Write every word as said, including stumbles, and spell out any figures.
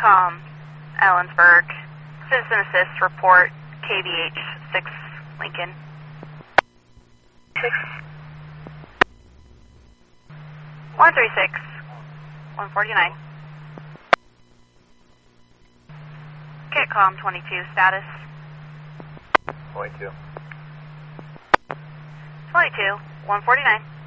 Catcom, Ellensburg, Citizen Assist report, K V H six Lincoln. Six. one three six, one forty-nine. Catcom twenty-two, status. twenty-two. twenty-two, one forty-nine.